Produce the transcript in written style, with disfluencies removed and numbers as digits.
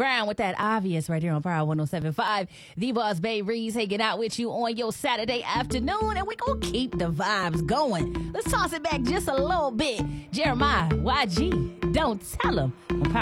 Brown with that obvious right here on Power 107.5. The Boss Babe Reeves hanging out with you on your Saturday afternoon, and we gonna keep the vibes going. Let's toss it back just a little bit. Jeremiah, YG, don't tell him on Power